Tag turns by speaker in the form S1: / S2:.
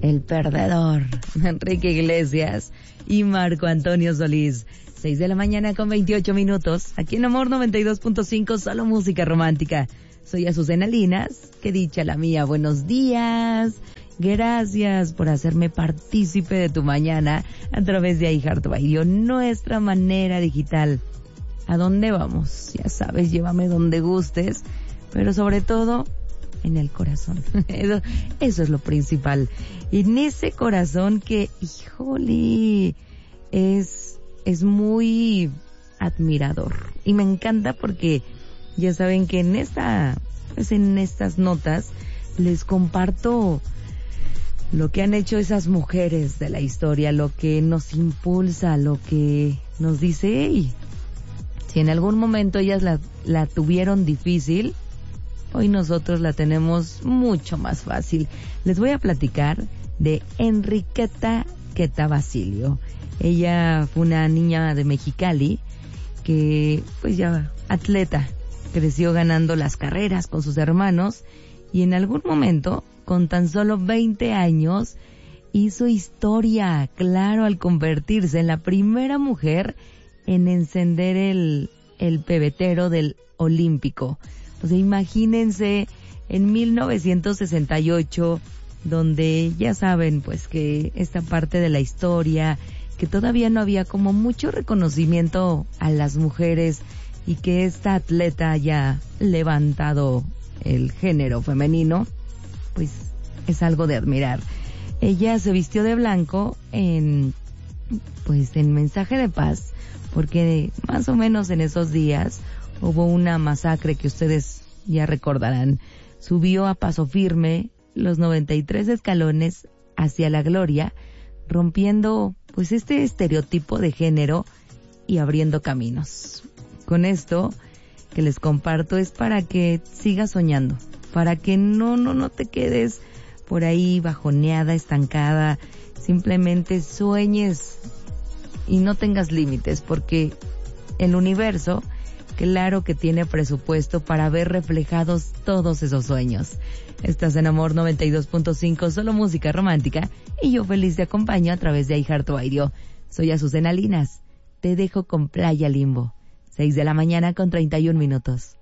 S1: El perdedor, Enrique Iglesias y Marco Antonio Solís. 6 de la mañana con 28 minutos. Aquí en Amor 92.5, solo música romántica. Soy Azucena Linas, qué dicha la mía. Buenos días. Gracias por hacerme partícipe de tu mañana a través de iHeartRadio, nuestra manera digital. ¿A dónde vamos? Ya sabes, llévame donde gustes, pero sobre todo en el corazón. Eso es lo principal. En ese corazón que, híjole, es muy admirador. Y me encanta porque ya saben que en estas notas les comparto lo que han hecho esas mujeres de la historia, lo que nos impulsa, lo que nos dice, hey, si en algún momento ellas la tuvieron difícil, hoy nosotros la tenemos mucho más fácil. Les voy a platicar de Enriqueta Queta Basilio. Ella fue una niña de Mexicali que, pues ya atleta, creció ganando las carreras con sus hermanos y en algún momento, con tan solo 20 años, hizo historia, claro, al convertirse en la primera mujer en encender el pebetero del Olímpico. O sea, imagínense en 1968, donde ya saben pues que esta parte de la historia, que todavía no había como mucho reconocimiento a las mujeres y que esta atleta haya levantado el género femenino, pues es algo de admirar. Ella se vistió de blanco en mensaje de paz, porque más o menos en esos días hubo una masacre que ustedes ya recordarán. Subió a paso firme los 93 escalones hacia la gloria, rompiendo pues este estereotipo de género y abriendo caminos. Con esto que les comparto es para que sigas soñando, para que no te quedes por ahí bajoneada, estancada, simplemente sueñes y no tengas límites, porque el universo, claro que tiene presupuesto para ver reflejados todos esos sueños. Estás en Amor 92.5, solo música romántica, y yo feliz te acompaño a través de iHeartRadio. Soy Azucena Linas, te dejo con Playa Limbo. 6 de la mañana con 31 minutos.